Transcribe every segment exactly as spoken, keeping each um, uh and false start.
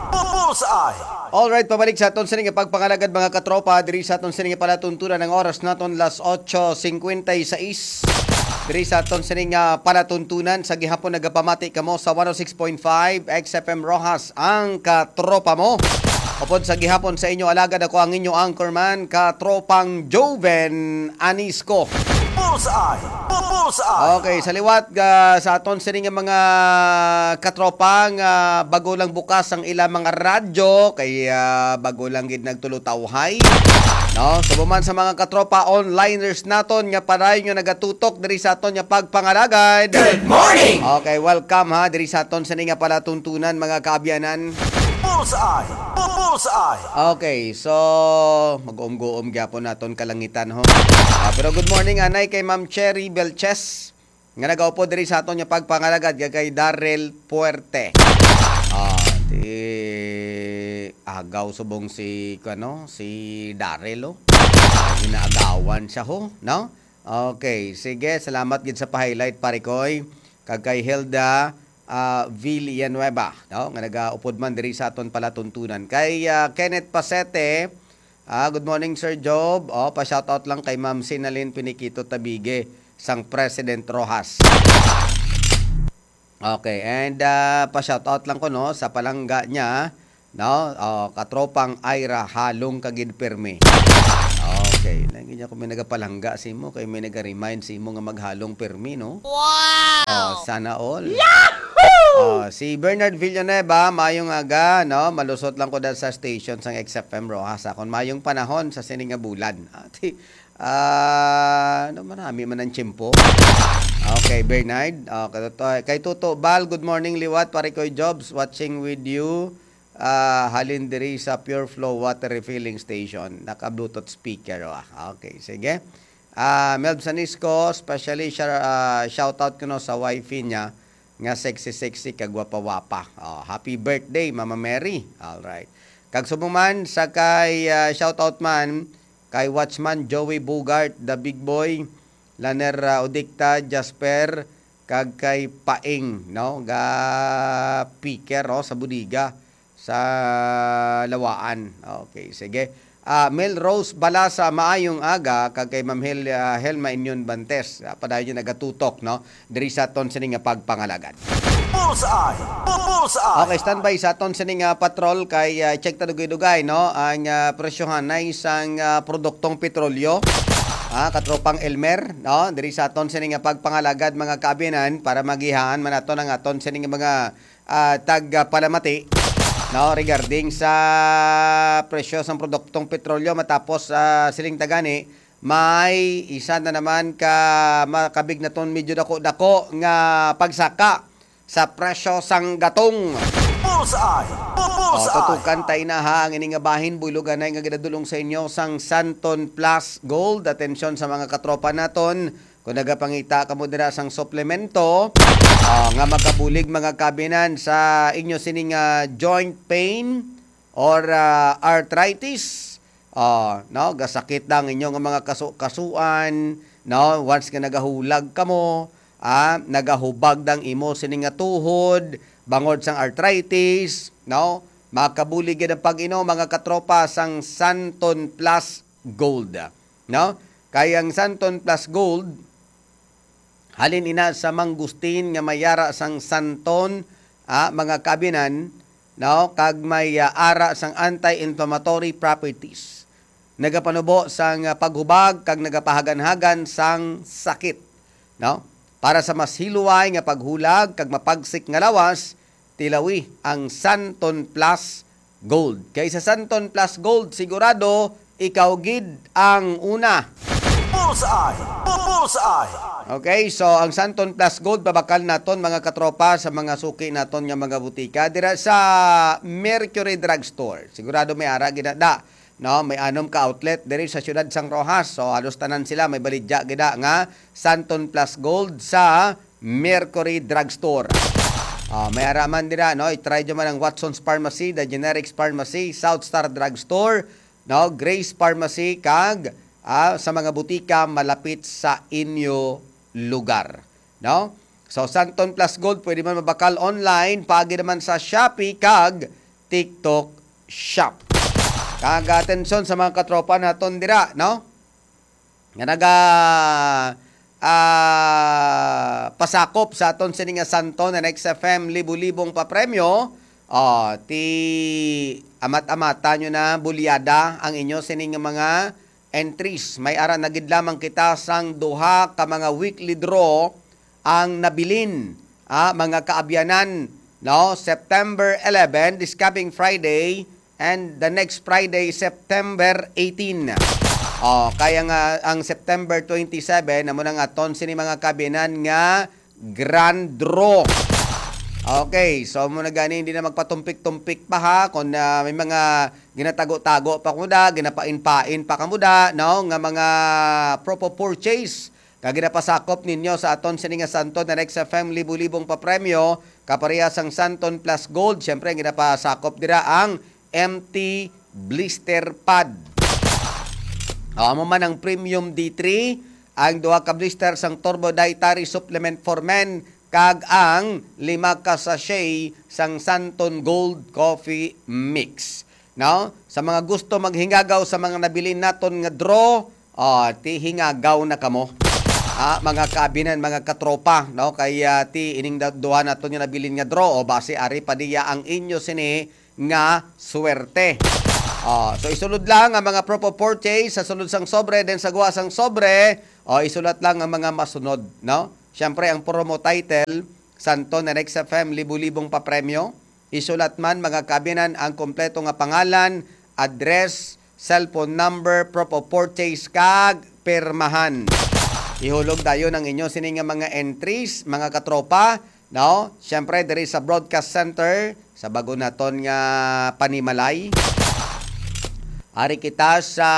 Bullseye! Alright, pabalik sa aton sining pagpangalagad mga katropa diri sa aton sining palatuntunan ng oras naton las eight fifty-six. Diri sa aton sining uh, palatuntunan sa gihapon nagapamati kamo sa one oh six point five X F M Rojas ang katropa mo. Upod sa gihapon sa inyo alagad ako ang inyo anchorman katropang Joven Anisco. Bullseye! Bullseye! Okay, sa liwat uh, sa aton sining mga katropang uh, bago lang bukas ang ilang mga radyo kay uh, bago lang gid nagtulutawhay. No, so buman sa mga katropa onliners naton nga paray nyo nagatutok diri sa aton nga pagpangalagad. Good morning! Okay, welcome ha diri sa aton sining nga palatuntunan mga kaabyanan. Bullseye! Bullseye! Okay, so mag-uom-guom gyapon naton kalangitan ho. Ah, pero good morning anay kay Ma'am Cherry Belches nga nagaupo diri sa aton nga pagpangalagad kay Darrell Puerte. Ah, di agaw subong si kano si Darrell oh. Ginaagawan siya ho, no? Okay, sige, salamat gid sa pa-highlight pare koy kag kay Hilda Uh, Villanueva, no? Nga nagaupod man diri sa aton palatuntunan. Kay uh, Kenneth Pasete, uh, good morning Sir Job. Oh, pa-shoutout lang kay Ma'am Sinalyn Piniquito Tabige, sang President Rojas. Okay, and uh, pa-shoutout lang ko no sa palangga niya, no? Oh, katropang Ira Halong Kagid Perme. Okay, lagi niya kung may nagapalangga si mo, kay may naga-remind si mo nga maghalong permi, no? Wow! Oh, sana all. Yahoo! Oh, si Bernard Villanueva, mayong aga, no? Malusot lang ko dahil sa station sang X F M Rojas. Kung mayong panahon sa sininga bulan. Ati, ah, uh, no, marami man ang tiyempo. Okay, Bernard. Okay, kay Toto Bal, good morning, liwat, pare ko'y Jobs, watching with you. Uh, halin diri sa Pure Flow Water Refilling Station. Naka-Bluetooth speaker. Oh. Okay, sige. Uh, Melb Sanisco, especially uh, shoutout ko no sa wifi niya nga sexy-sexy kag wapa-wapa. Oh, happy birthday, Mama Mary. Alright. Kag sumuman sa kay uh, shoutout man kay Watchman Joey Bugart, the big boy, Laner uh, Udikta, Jasper, kag kay Paing, no? Ga piker oh, sa Budiga sa Lawaan. Okay, sige. Uh, Mel Rose Balasa, maayong aga kag kay Ma'am Hel, uh, Helma Inyon Bantes. Uh, padayon nagatutok no diri sa aton sining nga pagpangalagad. Bullseye! Bullseye! Okay, standby sa aton sining nga patrol kay uh, check ta dugay-dugay no ang uh, presyohan na isang uh, produktong petrolyo. Ah, katropang Elmer, no? Diri sa aton sining nga pagpangalagad mga kaabinan para magihaan man aton ang aton sining mga uh, tag uh, palamati. No, regarding sa presyo sa produktong petrolyo matapos uh, siling tagani, may isa na naman ka makabig na ton medyo dako-dako nga pagsaka sa presyo sang gatong. Bullseye! Bullseye! O, tutukan tayo na ha ang ining nga bahin bulugan na nga ginadulong sa inyo sang Santon Plus Gold. Atensyon sa mga katropa naton. Kung nagapangita ka mo dira sang suplemento uh, nga makabulig mga kabinan sa inyo sining uh, joint pain or uh, arthritis. Uh, no, gasakit lang inyo nga mga kasu kasuan, no, once nga nagahulag ka mo, ah, nagahubag dang imo sining nga tuhod, bangod sang arthritis, no, makabulig gid ang pag-inom mga katropa sang Santon Plus Gold, no? Kaya ang Santon Plus Gold halin ina sa manggustin nga mayara sang santon ah, mga kabinan no kag may uh, ara sang anti-inflammatory properties. Nagapanubo sang uh, paghubag kag nagapahagan-hagan sang sakit, no? Para sa mas hiluway nga paghulag kag mapagsik nga lawas, tilawi ang Santon Plus Gold. Kay sa Santon Plus Gold sigurado ikaw gid ang una. Bullseye! Bullseye! Okay, so ang Santon Plus Gold babakal naton mga katropa sa mga suki naton nga mga butika dira sa Mercury Drugstore. Sigurado may ara gidada, no? May anom ka outlet diri sa siyudad Sang Rojas. So halos tanan sila may balidya gida nga Santon Plus Gold sa Mercury Drugstore. Uh, may araman dira, no? I-try nyo man ang Watson's Pharmacy, The Generics Pharmacy, South Star Drugstore, no? Grace Pharmacy, kag ah, sa mga butika malapit sa inyo lugar, no? So Santon Plus Gold pwede man mabakal online, pagi naman sa Shopee kag TikTok Shop. Kag atensyon sa mga katropa naton dira, no? Nga naga uh, pasakop sa aton sini nga santo na X F M libu-libong pa premyo. Oh, ti amat-amata nyo na bulyada ang inyo sini nga mga entries. May ara nagid lamang kita sang duha ka mga weekly draw ang nabilin, ah, mga kaabyanan, no? September eleven, this coming Friday, and the next Friday, September eighteen. Oh, kaya nga ang September twenty-seven amo nang aton sini mga kaabyanan nga grand draw. Okay, so muna gani hindi na magpatumpik-tumpik pa ha kung uh, may mga ginatago-tago pa kuda, ginapain-pain pa kamuda, no, nga mga proper purchase kag ginapasakop ninyo sa aton sini nga Santon na X F M libu-libong pa premyo kaparehas ang Santon Plus Gold. Syempre ginapasakop dira ang M T blister pad. O amo man ang Premium D three, ang duha ka blister sang Turbo Dietary Supplement for Men kag ang lima ka sachet sang Santon Gold Coffee Mix. No? Sa mga gusto maghingagaw sa mga nabilin naton nga draw, oh, ti hingagaw na kamo. Ah, mga kaabinan, mga katropa, no? Kaya ti ining duha naton nga nabilin nga draw o base ari padiya ang inyo sini nga swerte. Oh, so isulod lang ang mga proper purchase sa sulod sang sobre den sa guwa sang sobre, o oh, isulat lang ang mga masunod, no? Siyempre, ang promo title, Santon na X F M, libu-libong pa premyo. Isulat man, mga kabinan, ang kompleto nga pangalan, address, cellphone number, proper purchase, kag permahan. Ihulog tayo ng inyo sining nga mga entries, mga katropa, no? Siyempre, there is a broadcast center sa bago naton nga Panimalay. Ari kita sa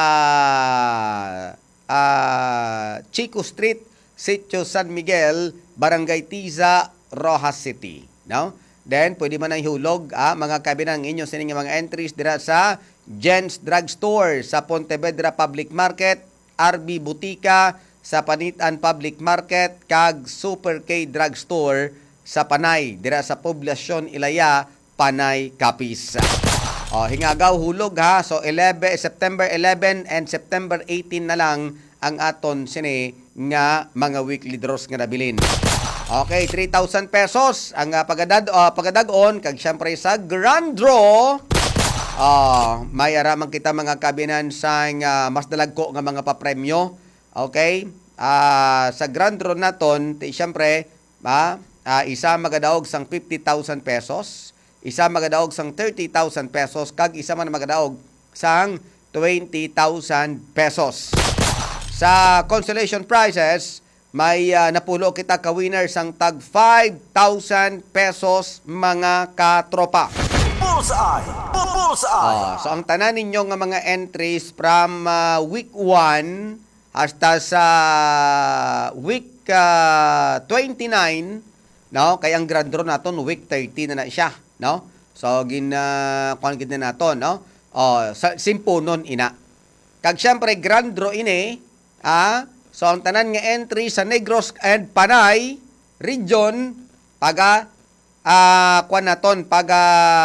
uh, Chico Street, Sitio San Miguel, Barangay Tiza, Rojas City. No? Then, pwede man ang ihulog, ah, mga kabinang inyo sa inyong mga entries dira sa Jen's Drugstore sa Pontevedra Public Market, R B Butika sa Panitan Public Market, kag Super K Drugstore sa Panay, dira sa Poblasyon Ilaya, Panay, Capiz. Oh, hingagaw hulog ha. So eleven, September eleven and September eighteen na lang ang aton sini nga mga weekly draws nga nabilin. Okay, three thousand pesos ang uh, pagadad uh, pagadag-on kag syempre sa grand draw. Uh, may araman kita mga kabinan sa uh, mas dalagko nga mga papremyo. Okay? Uh, sa grand draw naton, syempre, uh, uh, isa magadaog sang fifty thousand pesos, isa magadaog sang thirty thousand pesos, kag isa man magadaog sang twenty thousand pesos. Sa consolation prizes, may uh, napulo kita ka-winner sang tag five thousand pesos mga katropa. Bullseye! Bullseye! Oh, so ang tanan ninyo nga mga entries from uh, week one hasta sa week uh, twenty-nine, no? Kaya ang grand draw naton week thirty na na siya, no? So gin uh, kuan gid na naton, no? Oh, sa simpunon ina. Kag syempre grand draw ini, ah, so ang tanan nga entry sa Negros and Panay region paga ah kuan naton paga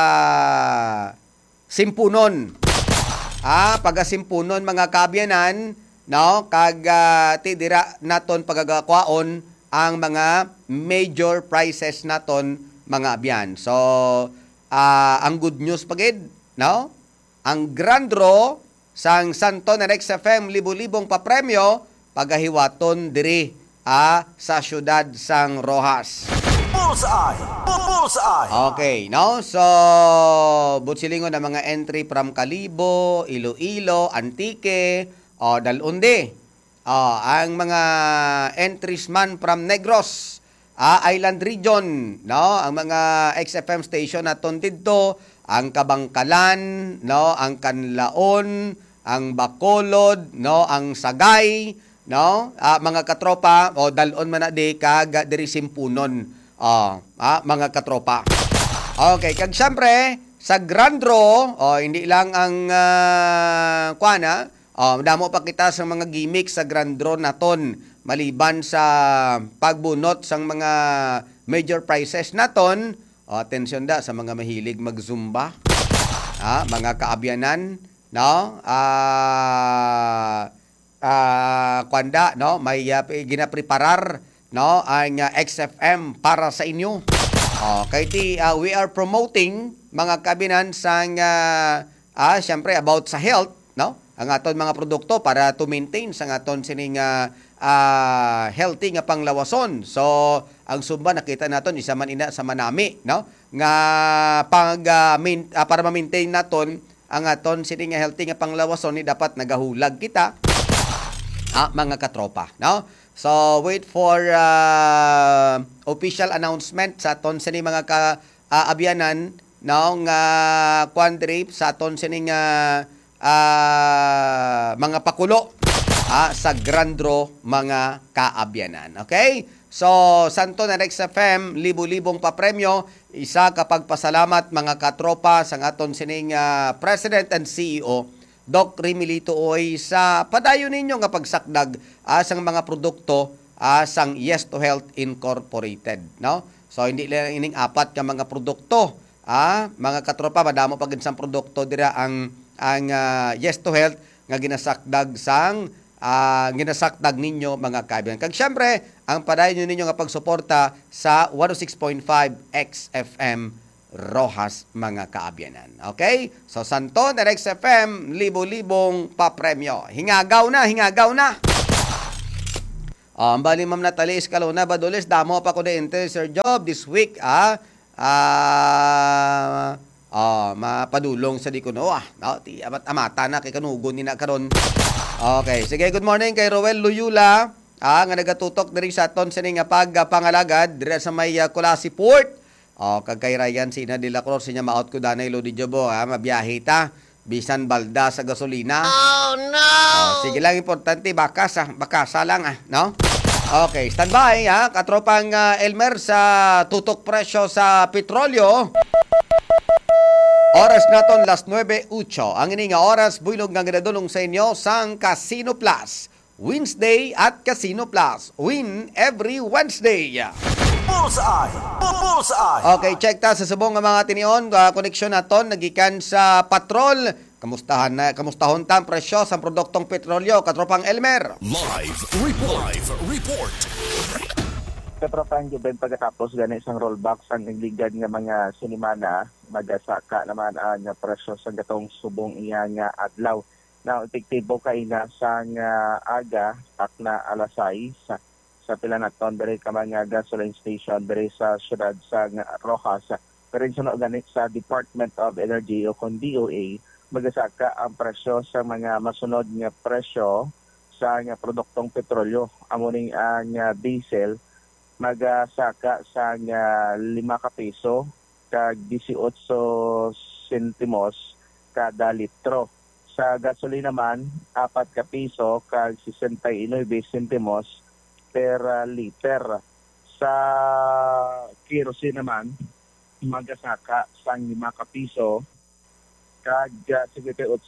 simpunon. Ah, paga simpunon mga kabyanan, no? Kag uh, ti dira naton pagagakwaon ang mga major prizes naton mga abyan. So uh, ang good news pagid, no? Ang grand draw sang Santon and X F M libu-libong papremyo pagahiwaton diri a sa syudad sang Rojas. Bullseye! Bullseye! Okay, no? So, butsilingon na mga entry from Kalibo, Iloilo, Antique, o Dalunde. O, ang mga entries man from Negros, ah, Island Region, no? Ang mga X F M station naton didto, ang Kabangkalan, no? Ang Kanlaon, ang Bacolod, no? Ang Sagay, no? Ah, mga katropa, o dalon man na di kag diri simpunon. Oh, ah, mga katropa. Okay, kag syempre sa grand draw, oh, hindi lang ang uh, kuana, oh, damo pa kita sa mga gimmicks sa grand draw naton maliban sa pagbunot sang mga major prizes naton. Oh, atensyon da sa mga mahilig magzumba. ah, mga kaabyanan, no? Ah, ah, kwanda, no? May uh, ginapreparar, no? Ang uh, X F M para sa inyo. Oh, kay ti uh, we are promoting mga kabinan sang uh, ah, syempre about sa health, no? Ang aton mga produkto para to maintain sa aton sining uh, uh, healthy nga panglawason. So, ang sumba nakita naton isa man ina sa manami, no? Nga pag uh, main, uh, para ma-maintain naton ang aton sining nga healthy nga panglawason ni dapat nagahulag kita, ah, mga katropa, no? So, wait for uh, official announcement sa aton sining mga kaabyanan, no? Nga quadrip sa aton sining uh, uh, mga pakulo, ah, sa Grandro mga kaabyanan. Okay? So, Santo na Rex F M, libo-libong papremyo, isa kapag pasalamat mga katropa sa aton sining uh, President and C E O, Doc Remilito Oy, sa padayon ninyo nga pagsakdag uh, sang mga produkto uh, sang Yes to Health Incorporated. No? So, hindi lang ining apat ka mga produkto. Ah, mga katropa, madamo pag sang produkto dira ang, ang uh, Yes to Health nga ginasakdag sang uh, ginasakdag ninyo mga kaibigan. Kag syempre, ang padayon ninyo nga pagsuporta sa one oh six point five X F M Rojas mga kaabyanan. Okay? So, Santon at X F M, libo-libong papremyo. Hingagaw na, hingagaw na! Um, bali, Ma'am Natalie Escalona, Badules, damo pa ko na enter, Sir Job, this week, ah, ah, ah, mapadulong sa di ko, no, ah, no, ti, amat, amata na, kay kanugon ni na karon. Okay, sige, good morning kay Roel Luyula, ah, nga nagatutok diri sa aton sa nga pagpangalagad, diri sa may uh, Kulasi Port. O, kag kay Ryan, sina de la Cruz, siya ma-out ko danay lo di jobo, ha, mabiyahe ta, bisan balda sa gasolina. Oh, no! O, sige lang, importante, bakas, ha, bakasa lang, ha, no? Okay, standby, ha, katropang uh, Elmer sa tutok presyo sa petrolyo. Oras naton las nueve eight. Ang ini nga oras, builog nga ginadulong sa inyo sang Casino Plus. Wednesday at Casino Plus. Win every Wednesday. Bullseye! Bullseye! Okay, check ta sa subong nga mga tinion, uh, koneksyon naton nagikan sa patrol. Kamustahan na kamustahon ta ang presyo sa produktong petrolyo, katropang Elmer. Live report. Live report. Katropang Juben, pagkatapos gani isang rollback sa nagligad nga mga sinimana, magasaka naman ang presyo sa gatong subong iya nga adlaw. Na epektibo kay na sa nga aga tak na alas sais sa sa pila na ton diri ka mga gasoline station diri sa syudad sa Rojas. Pero sunod ganit sa Department of Energy o kon D O A, magasaka ang presyo sa mga masunod nga presyo sa nga produktong petrolyo. Amuning ang uh, diesel magasaka sa nga lima ka piso kag eighteen sentimos kada litro. Sa gasolina naman apat ka piso kag sixty-nine sentimos per uh, liter. Sa kerosene naman magasaka sa lima ka piso kag uh, seventy-eight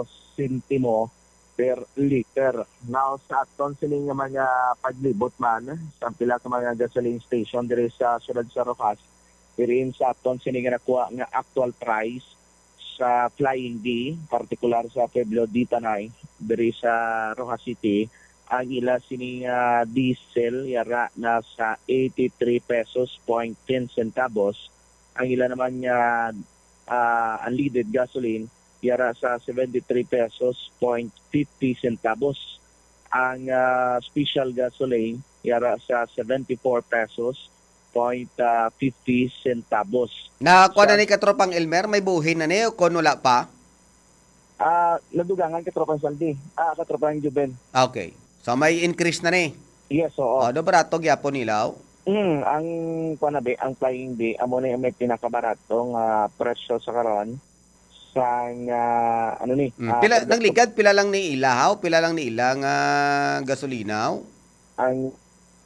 sentimo per liter. Now sa aton sining nga mga paglibot man sa pila ka mga gasoline station diri sa syudad sa Rojas, dirin sa aton sining nga nakuha nga actual price sa Flying D, partikular sa Pueblo di Tanay diri sa Rojas City, ang ila sining uh, diesel yara na sa eighty-three pesos point ten centavos. Ang ila naman nga uh, unleaded gasoline yara sa seventy-three pesos point fifty centavos. Ang uh, special gasoline yara sa seventy-four pesos point fifty centavos. Na kuha na ni katropang Elmer, may buhin na niyo kung wala pa? Ah, uh, nadugangan katropang Saldi. Ah, katropang Juben. Okay. So may increase na ni. Yes, oo. Oh, do barato gyapon nila. Mm, ang kuha na be, ang Flying B, amo na yung may pinakabaratong uh, presyo sa karon sa uh, ano ni? Mm. Uh, Pila nagligad pila lang ni ilaw, pila lang ni ilang uh, gasolina. Ang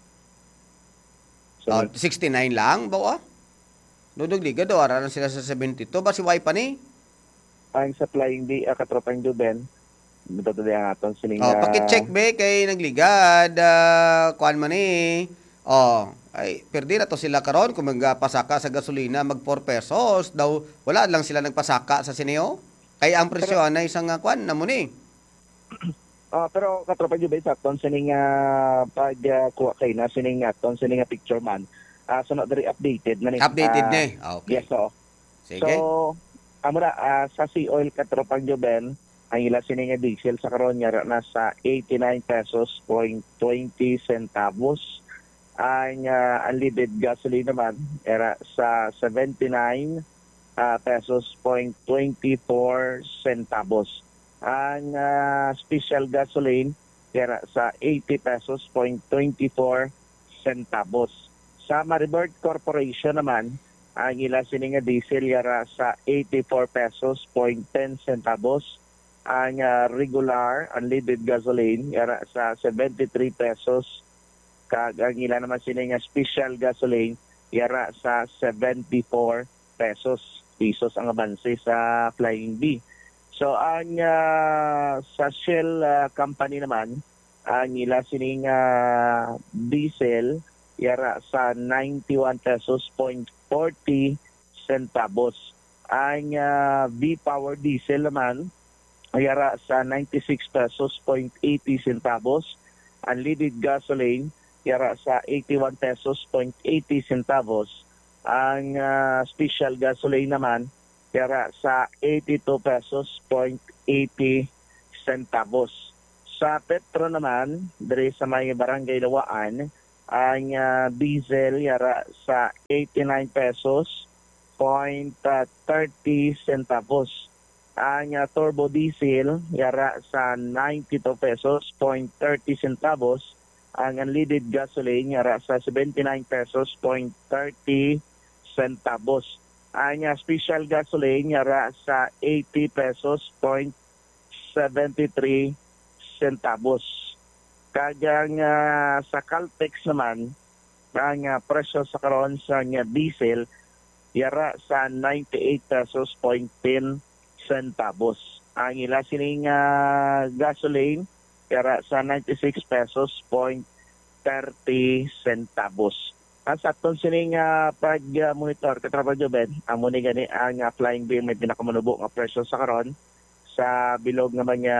So, oh, sixty-nine lang ba? Dudog liga do ara sila sa seventy-two ba si Y pa ni? Ang sa Flying B, uh, katropang Juben, dito din ang aton sining Oh, paki-check be kay nagligad uh, kuan man ni Oh, ay perdi na to sila karon kung magpasaka sa gasolina mag four pesos daw wala lang sila nagpasaka sa sineo. Kaya ang presyo na isang uh, kwan na mo ni. Ah, pero katropa jud ba sa ton sining uh, pag uh, kuha kay na sining uh, ton sining uh, picture man. Ah, so not very updated na ni. Updated Ah, ni. Ah, okay. Yes, so. Sige. So, amo na ah, sa Sea Oil katropang Joben, ang ila sining nga diesel sa karon nga na sa eighty-nine pesos point twenty centavos. Ang uh, unleaded gasoline naman era sa seventy-nine uh, pesos point twenty-four centavos. Ang uh, special gasoline era sa eighty pesos point twenty-four centavos. Sa Maribord Corporation naman, ang ila sining nga diesel yara sa eighty-four pesos point ten centavos. Ang uh, regular unleaded gasoline yara sa seventy-three pesos. Kag ang ila naman sining nga special gasoline yara sa seventy-four pesos. Pesos ang abanse sa Flying B. So ang uh, sa Shell uh, company naman, ang ila sining uh, diesel yara sa ninety-one pesos point forty centavos. Ang uh, V-Power diesel naman yara sa ninety-six pesos point eighty centavos. Unleaded gasoline yara sa eighty-one pesos point eighty centavos. Ang uh, special gasoline naman yara sa eighty-two pesos point eighty centavos. Sa petro naman, diri sa may barangay Lawaan, ang uh, diesel yara sa eighty-nine pesos point thirty centavos. Ang uh, turbo diesel yara sa ninety-two pesos point thirty centavos. Ang unleaded gasoline yara sa seventy-nine pesos point thirty centavos. Ang uh, special gasoline yara sa eighty pesos point seventy-three centavos. Kagang uh, sa Caltex naman, ang uh, presyo sa karon sa uh, diesel yara sa ninety-eight pesos point ten centavos. Ang ila sining uh, gasoline yara sa ninety-six pesos point thirty centavos. At sa aton sining uh, pag-monitor, uh, katrabaho Joben, amo ni gani ang uh, Flying B may pinakamunubo nga presyo sa karon sa bilog nga mga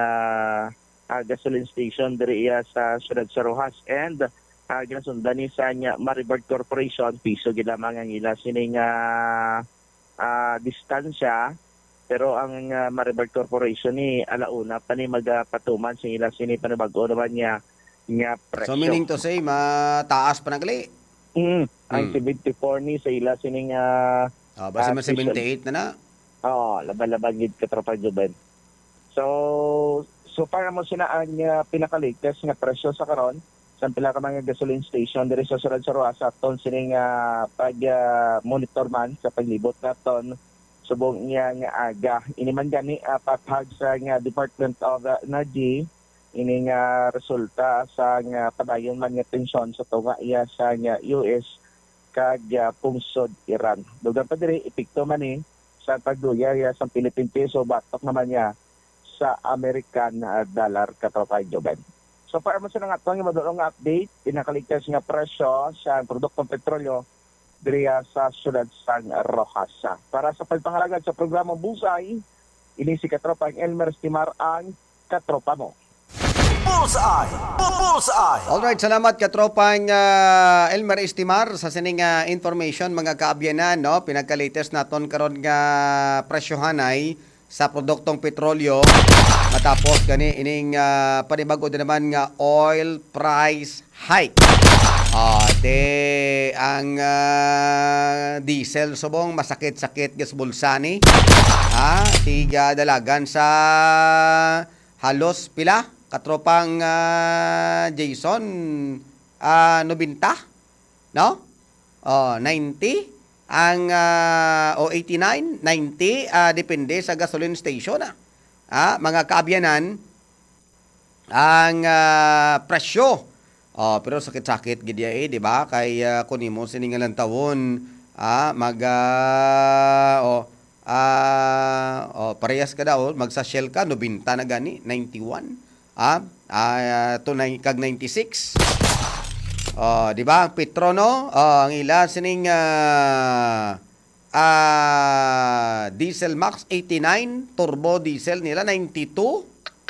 uh, gasoline station diri iya sa siyudad sa Rojas, and uh, ginasundan ni sa nya Maribord Corporation piso gid lamang ang ila sining uh, uh, distansya. Pero ang uh, Maribord Corporation ni alauna pa ni magpatuman sa ila sini panibago naman niya nga presyo. So meaning to say mataas pa nagali. Mm, ang Mm. seventy-four ni sa ila sining uh, Ah, base Ah, man seventy-eight na na. oh, laban-laban gid katropa Joben. So so para mo sina ang uh, pinaka-latest nga presyo sa karon sa pila ka mga gasoline station diri sa Surad sa Roa sa ton sining uh, pag uh, monitor man sa paglibot naton subong niya nga aga. Ini man gani uh, pathag sa nga Department of uh, Energy ini nga resulta sa nga padayon man nga tensyon sa tunga iya sa nga U S kag uh, pungsod Iran. Dugang pa diri epekto man ni sa pagduya iya sa Philippine peso batok naman niya sa American uh, dollar katropa Joben. So para mo sa nga atong madulong nga update, pinakaligtas nga presyo sa produktong petrolyo diri sa siyudad San Rojas. Para sa pagpangalagad sa programa Busay, ini si katropa Elmer Estimar ang katropa mo. Bullseye! Bullseye! Alright, salamat katropang uh, Elmer Estimar sa sining uh, information mga kaabyanan, no? Pinagka-latest naton karon nga presyohanay sa produktong petrolyo. Matapos gani ining uh, panibago din naman nga oil price hike. Ah, de ang uh, diesel subong masakit-sakit gas bulsani. Ha, tiga dalagan sa halos pila katropang uh, Jason uh, nobenta, no? Oh, ninety ang uh, o eighty-nine, ninety uh, depende sa gasoline station ah. Ah, mga kaabyanan ang uh, presyo. Oh, pero sakit-sakit gid ya eh, di ba? Kay uh, kunimo siningalan tawon ah mag uh, oh ah oh, parehas ka daw magsa Shell ka nobenta na gani ninety-one ah, ah tunay kag ninety-six. Oh, di ba? Ang Petro, no? Oh, ang ila sining ah ah, Diesel Max eighty-nine, turbo diesel nila ninety-two.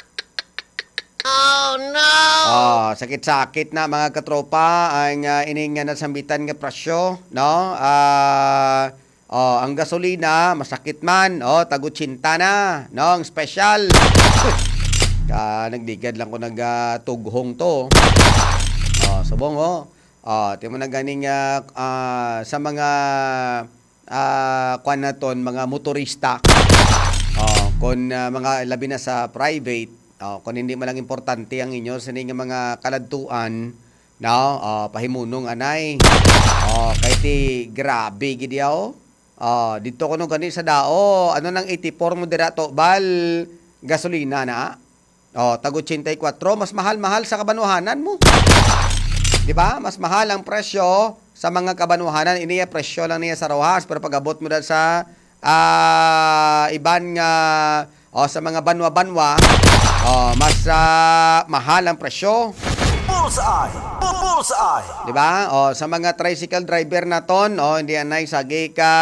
Oh no! Oh, sakit-sakit na mga katropa ang uh, ining nga nasambitan nga presyo, no? Ah, oh, ang gasolina masakit man, oh, tag-otsinta na, no? Ang special. Ka nagdigad lang ko nagtughong to. Oh, subong oh. Oh, timo na ganing uh, uh, sa mga uh, kwan naton mga motorista. Oh, kon uh, mga labi na sa private, oh, kung hindi man lang importante ang inyo sa nga mga kaladtuan, no? Oh, pahimunong anay. Oh, kay ti grabe gid yaw. Oh, dito ko no gani sa dao, ano nang eighty-four mo dira to bal gasolina na. Oh, tag eighty-four, mas mahal-mahal sa kabanuhanan mo. 'Di ba? Mas mahal ang presyo sa mga kabanuhanan. Iniya presyo lang niya sa Rojas, pero pag abot mo dal sa uh, iban nga o sa mga banwa-banwa, oh, mas uh, mahal ang presyo. Bullseye! Bullseye! 'Di ba? O sa mga tricycle driver naton, oh, hindi anay sagi ka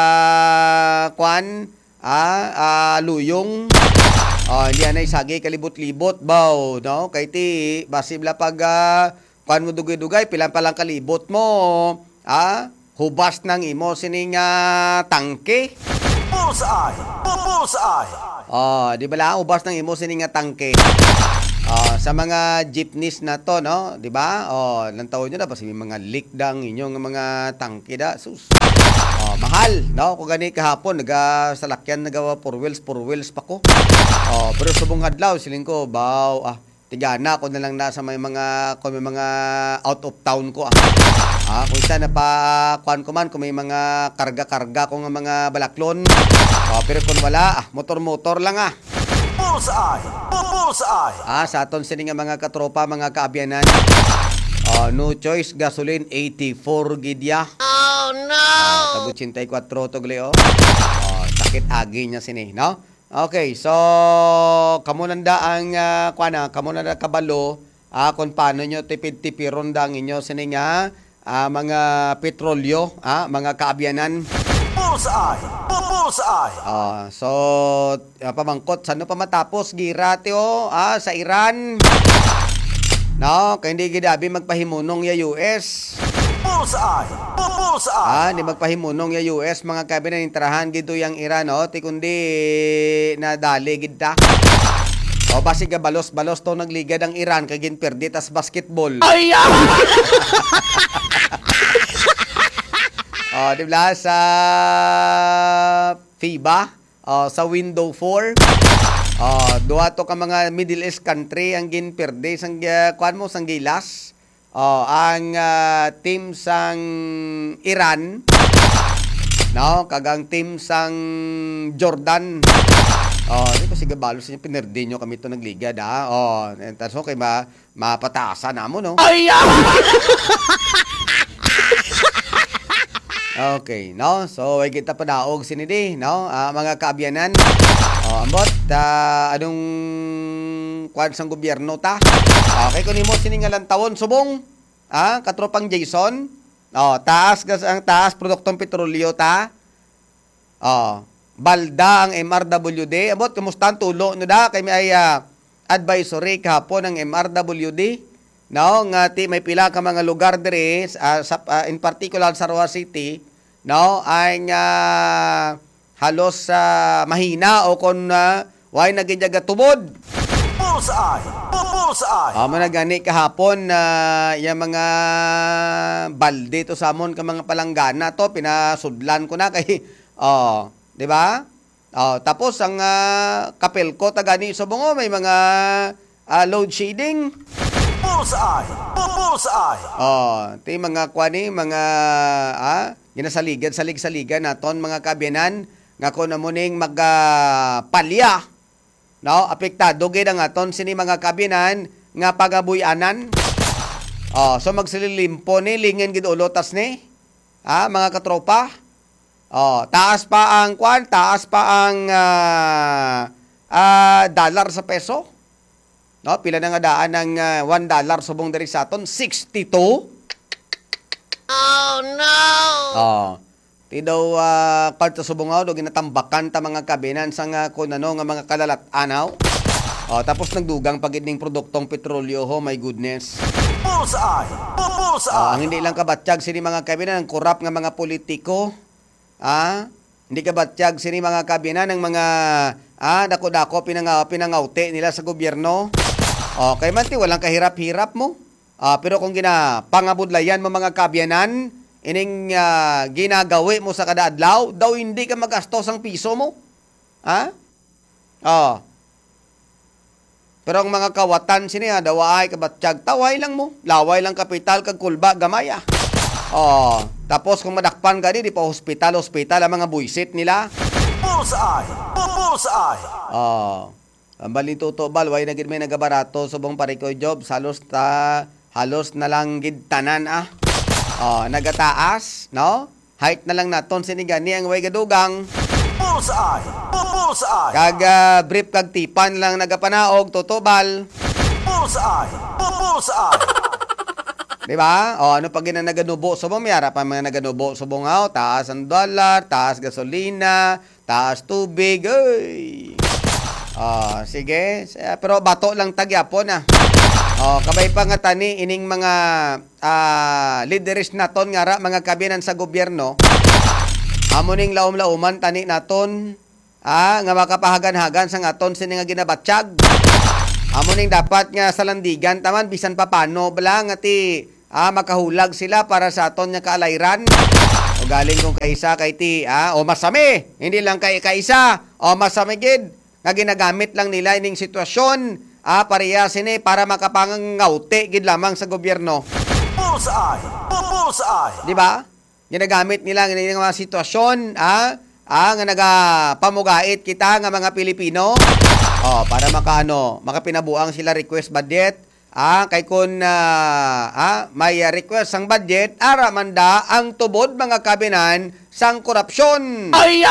kwan, ah, ah luyong. Oh, hindi anay sagi kalibot-libot baw, no? Kay ti basibla pag uh, kwan mo dugay-dugay pilan pa lang kalibot mo, ah, hubas nang imo sining uh, tangke. Bullseye! Bullseye! Oh, di ba la ubas ng imo sining nga tangke. Oh, sa mga jeepneys na to, no, di ba? Oh, lang taon nyo na kasi may mga leak dang inyong mga tangke da. Sus. Oh, mahal, no? Kung gani kahapon naga salakyan nagawa four wheels, four wheels pa ko. Oh, pero subong adlaw siling ko, baw, ah, tigana ko na lang nasa may mga kung may mga out of town ko ah. Ah, kung isa na pa kuan ko man kung may mga karga-karga ko nga mga balaklon. Oh, pero kung wala, ah, motor-motor lang ah. Bullseye! Bullseye! Ah, sa aton sini nga mga katropa, mga kaabyanan. Oh, no choice gasoline eighty-four gidya. Oh no! Tag eighty-four to gali oh. Oh, sakit agi niya sini, no? Okay, so kamo nanda ang uh, kuana, kamo nanda kabalo, ah, kung paano nyo tipid-tipiron dang inyo sini nga ah, mga petrolyo, ah, mga kaabyanan. Bullseye! Bullseye! Ah, so uh, pamangkot sano pa matapos girate oh, ah, sa Iran. No, kay hindi gidabi magpahimunong ya U S. Bullseye! Bullseye! Ah, di magpahimunong ya U S mga kabinan interahan gid yang Iran oh, ti kundi nadali gid ta. O basi ka balos-balos to nagligad ang Iran kay ginperdi tas basketball. Ay! Oh, di ba sa FIBA, oh, sa window four, oh, duha to ka mga Middle East country ang ginperde sang uh, kuan mo sang gilas. Oh, ang uh, team sang Iran, no, kagang team sang Jordan. Oh, di ba sige balos niya pinerdi nyo kami to nagligad ha. Oh, taso kay ma mapataasa na mo no. Ay! Okay, no? So, ay kita pa daog sinidi, no? Uh, mga kaabyanan. Oh, ambot, uh, anong kwan sang gobyerno ta? Okay, kunin mo siningalan tawon, subong. Ah, katropang Jason. Oh, taas gas ang taas produktong petrolyo ta. Oh, balda ang M R W D. Ambot, kumusta ang tulo no da? Kay may uh, advisory kahapon ng M R W D. No, nga ti may pila ka mga lugar dire uh, sa, uh, in particular sa Roa City, no, ay uh, halos uh, mahina o kon uh, way nagidyaga tubod. Bullseye! Bullseye! Ah, man gani kahapon na uh, yung mga balde to samon ka mga palanggana to pinasudlan ko na kay oh, di ba? Oh, tapos ang uh, Kapelco tagani so bungo may mga uh, load shedding. Bullseye! Bullseye! Oh, ti mga kwani mga ah, ginasaligan salig-saligan naton mga kabyanan nga ko na muning magpalya. Uh, no, apektado gid ang aton sini mga kabyanan nga pagabuyanan. Oh, so magsililimpo ni lingen gid ulotas ni. Ah, mga katropa. Oh, taas pa ang kwan, taas pa ang uh, uh, dollar sa peso. No, pila na nga daan ng uh, one dollar subong diri sa aton, sixty-two. Oh, ti daw uh, karta subungaw do ginatambakan ta mga kabinan sa nga kun ano nga mga kalalat-anaw. Oh, tapos nagdugang pagidning produktong petrolyo ho, my goodness. Bullseye! Ah, Bullseye! ang hindi lang kabatsyag sini mga kabinan ang korap nga mga politiko. Ah, hindi kabatsyag sini mga kabinan ng mga ah dako-dako pinanga pinangawte nila sa gobyerno. Okay man ti walang kahirap-hirap mo. Ah, pero kung gina pangabudlayan mo mga kabyanan, ining uh, ginagawi mo sa kada adlaw, daw hindi ka magastos ang piso mo. Ha? Oh. Pero ang mga kawatan siniya, daw ay kabatsyag, taway lang mo. Laway lang kapital kag kulba gamaya. Oh, tapos kung madakpan ka di, di pa hospital, hospital ang mga buisit nila. Bullseye! Bullseye! Oh. Ang balituto bal, way na gid may nagabarato subong parikoy job, halos ta halos na lang gid tanan ah. Oh, nagataas, no? Height na lang naton sinigani ang way gadugang. Bullseye! Bullseye! Kag uh, brief kag tipan lang nagapanaog totobal. Bullseye! Bullseye! Di ba? O ano pag gina naganubo subong mayara pa mga naganubo subong aw, taas ang dollar, taas gasolina, taas tubig. Oy. Oh, sige. Pero bato lang tagyapon ah. Oh, kabay pa nga tani ining mga uh, leaders naton nga ra mga kabinan sa gobyerno. Amo ning laom-lauman tani naton ah, nga makapahagan-hagan sa aton sini nga ginabatsyag. Amo ning dapat nga sa landigan taman bisan pa paano bala nga ti ah, makahulag sila para sa aton nga kaalayran. O galing kung kaisa kay ti ah, o masami, hindi lang kay kaisa, o masami gid nga ginagamit lang nila ining sitwasyon ah, pareha sini para makapangangawte gid lamang sa gobyerno. Bullseye! Bullseye! Di ba? Ginagamit nila ng mga sitwasyon ah, ah, nga nagapamugait kita nga mga Pilipino. Oh, para makaano, makapinabuang sila request budget. Ah, kay kun uh, ah, may uh, request sang budget, ara manda ang tubod mga kabinan sang korupsyon. Ay!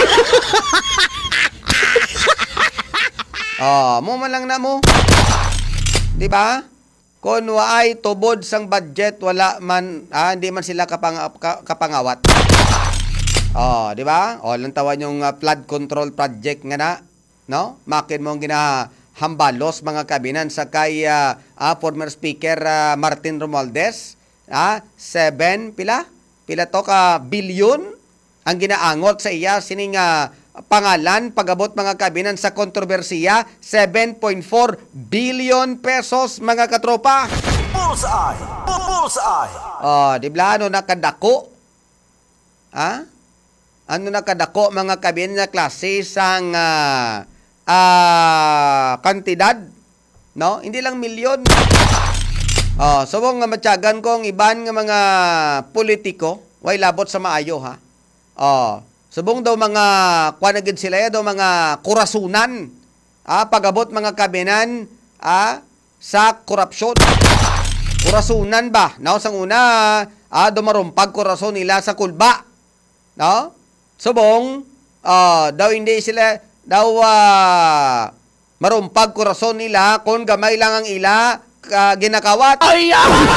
Oh, mo man lang na mo. Di ba? Kung waay tubod sang budget, wala man, ah, hindi man sila kapang, ka, kapangawat. Oh, di ba? Oh, lang tawan yung uh, flood control project nga na, no? Makin mo ang ginahambalos mga kabinan sa kay uh, uh, former speaker uh, Martin Romualdez. Ah, seven pila? Pila to ka bilyon ang ginaangot sa iya sining uh, pangalan pagabot mga kabinan sa kontrobersiya, seven point four billion pesos mga katropa. Bullseye! Bullseye! Oh, di ba ano nakadako? Ha? Ano nakadako mga kabinan na klase sang uh, uh, kantidad? No? Hindi lang milyon. Oh, subong nga matyagan kong iban nga mga politiko, way labot sa maayo ha. Oh, subong daw mga kwanagid sila ya daw mga kurasunan. Ah, pagabot mga kabinan ah, sa korupsyon. Kurasunan ba? No, sang una ah, dumarumpag kurason nila sa kulba. No? Subong ah, daw hindi sila daw ah, marumpag kurason nila kung gamay lang ang ila uh, ginakawat. Ay!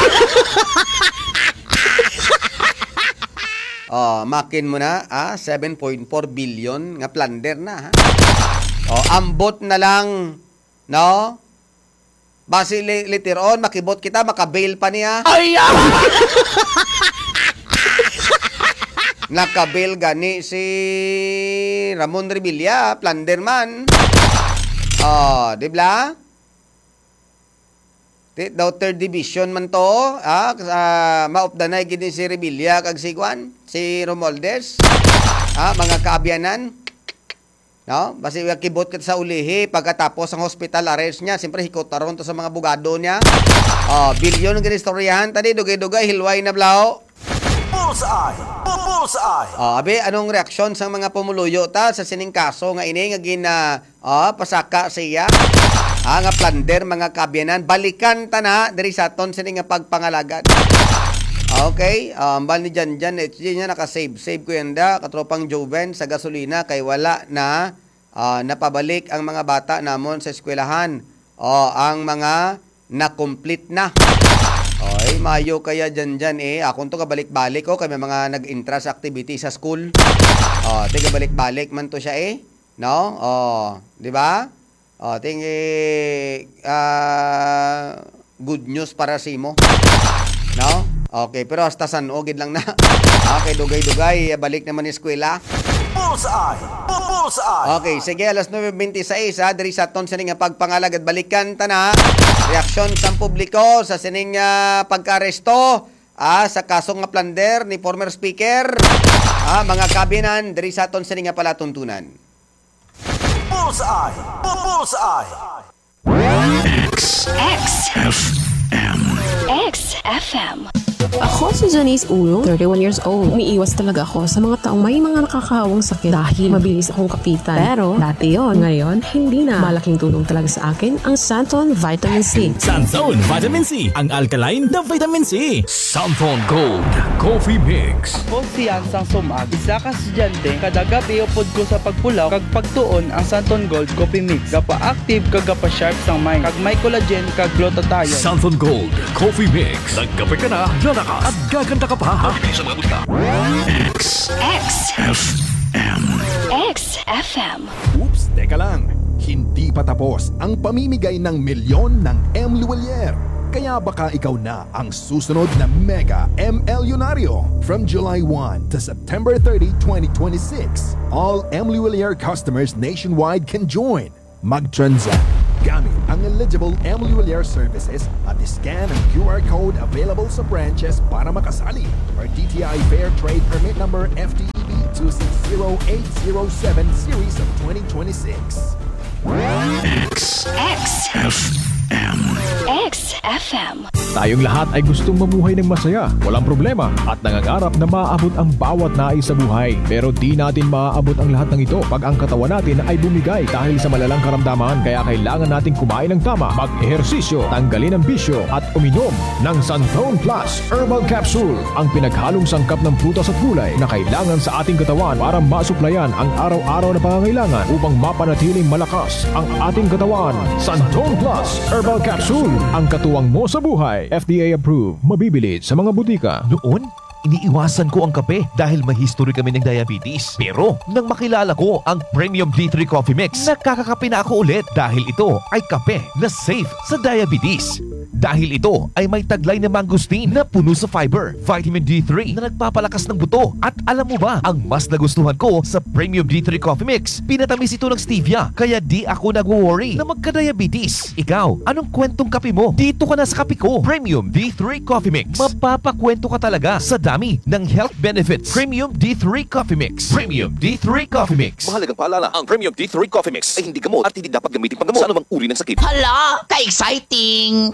Oh, makin mo na, ah, seven point four billion nga plunder na, ha? Oh, ambot na lang, no? Basi later on, makibot kita, makabail pa niya. Ay! Nakabail gani si Ramon Revilla, plunder man. Oh, di ba? Daw third division man to, ah, uh, maopdanay gid si Revilla kag si Juan, si Romualdez. Ah, mga kaabyanan. No? Basi kibot kat sa ulihi pagkatapos ang hospital arrest niya, siyempre hikotaron to sa mga bugado niya. Oh, bilyon ng istoryahan tadi dugay-dugay hilway na blao. Bullseye! Bullseye! Oh, abi anong reaksyon sa mga pumuluyo ta sa sining kaso nga ini nga gina oh, pasaka siya? Ah, nga plunder mga kabyanan, balikan ta na diri sa aton sini nga pagpangalagad. Okay, um, bal ni Jan Jan H G niya naka-save. Save ko yanda, katropang Joven sa gasolina kay wala na uh, napabalik ang mga bata namon sa eskwelahan. O ang mga na-complete na. O Ay, mayo kaya dyan dyan eh. Ako to kabalik-balik ko. Kami mga nag-intra sa activity sa school. Oh, ting kabalik-balik man to siya eh. No? Oh, di ba? Oh, ting eh, ah, good news para si mo. No? Okay, pero hasta san ogid lang na. Okay, dugay-dugay. Balik naman ni eskwela. Bullseye! Bullseye! Okay, sige, alas nine twenty-six ha, diri sa aton sining nga pagpangalag at balikan ta na. Reaksyon sa publiko sa sining uh, pagka-aresto ah, sa kasong nga plunder ni former speaker. Ah, mga kabinan diri sa aton sining nga palatuntunan. Bullseye! Bullseye! X F M. X F M. Ako si Janice Ulong, thirty-one years old. Umiiwas talaga ako sa mga taong may mga nakakawang sakit dahil mabilis akong kapitan. Pero dati yon, ngayon hindi na. Malaking tulong talaga sa akin ang Santon Vitamin C. Santon Vitamin C, ang alkaline na vitamin C. Santon Gold Coffee Mix. Ako si Ansang Sumag, isa ka estudyante, kada gabi upod ko sa pagpulaw, kag pagtuon ang Santon Gold Coffee Mix. Gapa-active kag gapa-sharp sang mind, kag may collagen kag glutathione. Santon Gold Coffee Mix. Nagkape ka na, lalakas at gaganda ka pa. Mabilis sa mga buta. X X F M. X F M. Oops, teka lang. Hindi pa tapos ang pamimigay ng milyon ng M. Luwalier. Kaya baka ikaw na ang susunod na Mega M. Elyonaryo. From July first to September thirtieth, twenty twenty-six, all M. Luwalier customers nationwide can join. Mag-transact gamit ang eligible M. Luwalier services at scan ang Q R code available sa branches para makasali. Or D T I Fair Trade Permit Number F T E B two six zero eight zero seven Series of twenty twenty-six. X X F M. X F M. Tayong lahat ay gustong mamuhay ng masaya, walang problema, at nangangarap na maaabot ang bawat nais sa buhay. Pero di natin maaabot ang lahat ng ito pag ang katawan natin ay bumigay dahil sa malalang karamdaman. Kaya kailangan nating kumain ng tama, mag-ehersisyo, tanggalin ang bisyo, at uminom ng Santon Plus Herbal Capsule, ang pinaghalong sangkap ng prutas at gulay na kailangan sa ating katawan para masuplayan ang araw-araw na pangangailangan upang mapanatiling malakas ang ating katawan. Santon Plus Herbal Capsule, ang katuwang mo sa buhay. F D A approved, mabibili sa mga butika. Noon, iniiwasan ko ang kape dahil may history kami ng diabetes. Pero nang makilala ko ang Premium D three Coffee Mix, nakakakape na ako ulit dahil ito ay kape na safe sa diabetes. Dahil ito ay may taglay na mangosteen na puno sa fiber, vitamin D three na nagpapalakas ng buto. At alam mo ba, ang mas nagustuhan ko sa Premium D three Coffee Mix, pinatamis ito ng stevia, kaya di ako nagwo-worry na magka-diabetes. Ikaw, anong kwentong kape mo? Dito ka na sa kape ko. Premium D three Coffee Mix. Mapapakwento ka talaga sa dami ng health benefits. Premium D three Coffee Mix. Premium D three Coffee Mix. Mahalagang paalala, ang Premium D three Coffee Mix ay hindi gamot at hindi dapat gamitin panggamot sa anumang uri ng sakit. Hala, ka-exciting!